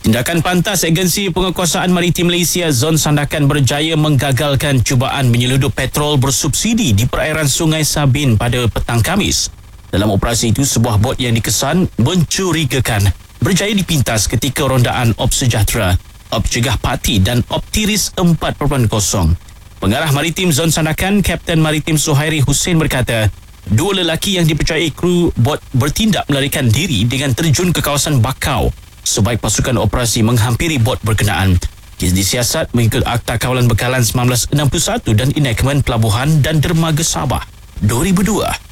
Tindakan pantas Agensi Penguasaan Maritim Malaysia Zon Sandakan berjaya menggagalkan cubaan menyeludup petrol bersubsidi di perairan Sungai Sabin pada petang Khamis. Dalam operasi itu, sebuah bot yang dikesan mencurigakan berjaya dipintas ketika rondaan Op Sejahtera, Op Cegah Parti dan Op Tiris 4.0. Pengarah Maritim Zon Sandakan, Kapten Maritim Suhairi Hussein berkata, dua lelaki yang dipercayai kru bot bertindak melarikan diri dengan terjun ke kawasan Bakau sebaik pasukan operasi menghampiri bot berkenaan. Kes disiasat mengikut Akta Kawalan Bekalan 1961 dan Enactment Pelabuhan dan Dermaga Sabah 2002.